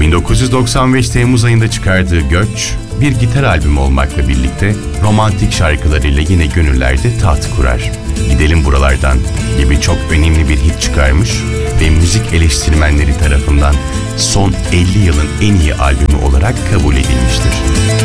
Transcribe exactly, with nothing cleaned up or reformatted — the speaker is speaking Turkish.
bin dokuz yüz doksan beş Temmuz ayında çıkardığı Göç, bir gitar albümü olmakla birlikte romantik şarkılarıyla yine gönüllerde taht kurar. Gidelim Buralardan gibi çok önemli bir hit çıkarmış ve müzik eleştirmenleri tarafından son elli yılın en iyi albümü olarak kabul edilmiştir.